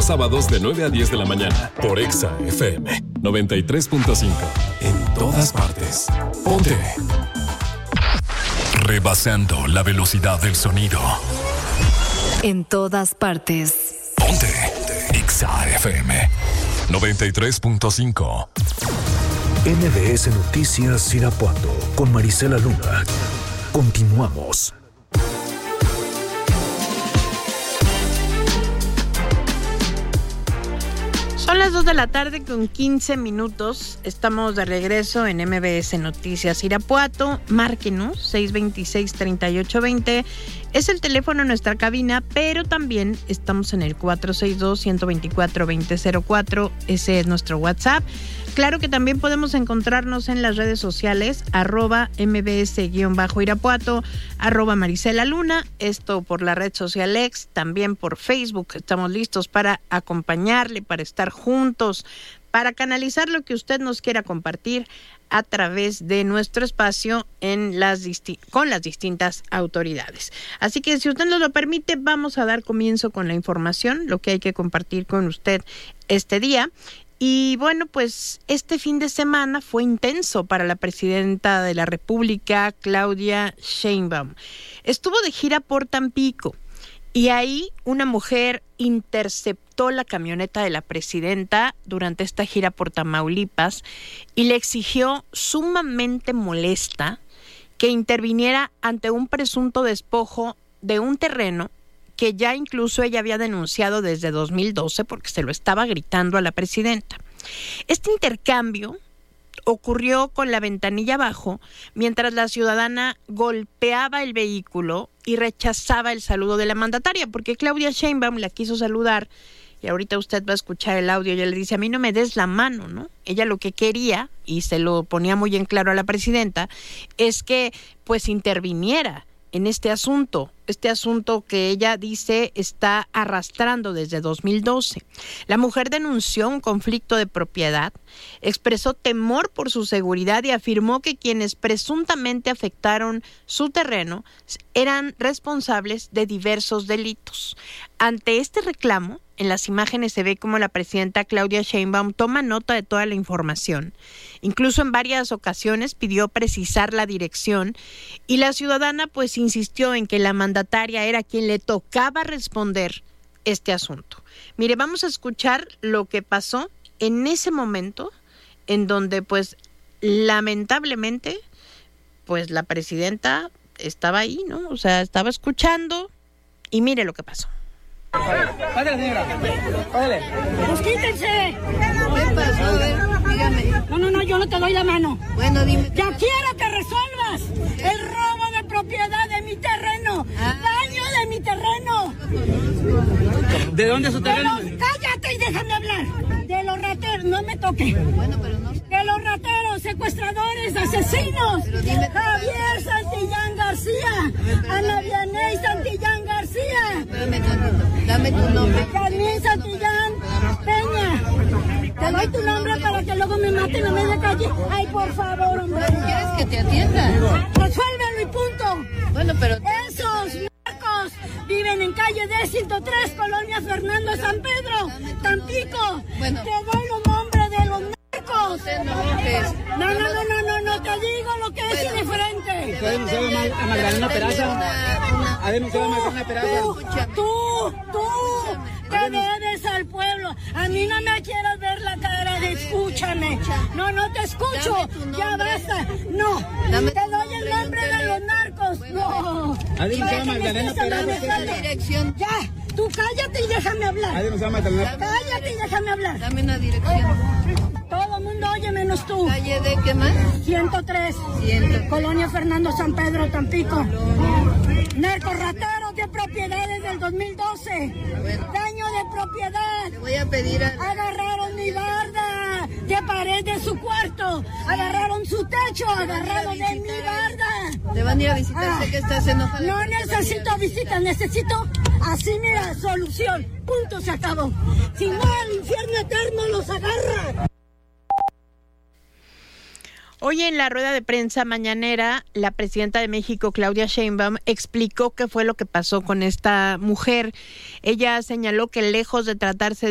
los sábados de 9 a 10 de la mañana por Exa FM 93.5. En todas partes. Ponte. Rebasando la velocidad del sonido. En todas partes. Ponte. Exa FM 93.5. MBS Noticias Irapuato con Marisela Luna. Continuamos. Son las 2 de la tarde con 15 minutos. Estamos de regreso en MBS Noticias Irapuato. Márquenos, 626-3820. Es el teléfono en nuestra cabina, pero también estamos en el 462-124-2004. Ese es nuestro WhatsApp. Claro que también podemos encontrarnos en las redes sociales, @mbs_Irapuato, @Marisela Luna, esto por la red social X, también por Facebook. Estamos listos para acompañarle, para estar juntos, para canalizar lo que usted nos quiera compartir a través de nuestro espacio con las distintas autoridades. Así que si usted nos lo permite, vamos a dar comienzo con la información, lo que hay que compartir con usted este día. Y bueno, pues este fin de semana fue intenso para la presidenta de la República, Claudia Sheinbaum. Estuvo de gira por Tampico y ahí una mujer interceptó la camioneta de la presidenta durante esta gira por Tamaulipas y le exigió, sumamente molesta, que interviniera ante un presunto despojo de un terreno que ya incluso ella había denunciado desde 2012 porque se lo estaba gritando a la presidenta. Este intercambio ocurrió con la ventanilla abajo mientras la ciudadana golpeaba el vehículo y rechazaba el saludo de la mandataria, porque Claudia Sheinbaum la quiso saludar y ahorita usted va a escuchar el audio. Ella le dice: a mí no me des la mano, ¿no? Ella lo que quería, y se lo ponía muy en claro a la presidenta, es que pues interviniera en este asunto que ella dice está arrastrando desde 2012. La mujer denunció un conflicto de propiedad, expresó temor por su seguridad y afirmó que quienes presuntamente afectaron su terreno eran responsables de diversos delitos. Ante este reclamo, en las imágenes se ve como la presidenta Claudia Sheinbaum toma nota de toda la información. Incluso en varias ocasiones pidió precisar la dirección y la ciudadana pues insistió en que la mandataria era quien le tocaba responder este asunto. Mire, vamos a escuchar lo que pasó en ese momento en donde pues lamentablemente pues la presidenta estaba ahí, ¿no? O sea, estaba escuchando y mire lo que pasó. Pásale, señora. Pásale. Pues quítense. ¿Qué pasó? A ver, dígame. No, yo no te doy la mano. Bueno, dime. Ya quiero que resuelvas el robo de propiedad de mi terreno. Daño de mi terreno. ¿De dónde es su terreno? Cállate y déjame hablar. De los rateros, no me toque. Bueno, pero no. De los rateros, secuestradores, asesinos. Javier Santillán García. Ana Vianey Santillán García. Espérame tantito. Dame tu nombre. Carmen Santillán Peña. Te doy tu nombre para que luego me maten a media calle. Ay, por favor, hombre. ¿Quieres que te atienda? Resuélvelo y punto. Bueno, pero... Esos narcos viven en calle D103, Colonia Fernando San Pedro, Tampico. Bueno. Te doy los nombres de los narcos. No te enojes. No, te digo lo que es indiferente. ¿Puede denunciar a Magdalena Peraza? ¿Ha denunciado a Magdalena Peraza? Tú, te debes al pueblo. A mí no me quieras ver la cara de escúchame. No te escucho. Ya basta. No. Te doy el nombre de los narcos. No. ¿Ha denunciado a Magdalena Peraza? Dirección. Ya. Tú cállate y déjame hablar. ¿Ha denunciado a Magdalena? Cállate y déjame hablar. Dame una dirección. Todo el mundo oye menos tú. ¿Calle de qué más? 103. Colonia Fernando San Pedro, Tampico. Narcorrateros de propiedades del 2012. Daño de propiedad. Te voy a pedir a... Agarraron mi barda de pared de su cuarto. Agarraron su techo. Agarraron de mi barda. Te van a ir a visitar, sé que estás enojada. No necesito visitas, necesito así, mira, solución. Punto, se acabó. Si no, al infierno eterno los agarra. Hoy en la rueda de prensa mañanera, la presidenta de México, Claudia Sheinbaum, explicó qué fue lo que pasó con esta mujer. Ella señaló que lejos de tratarse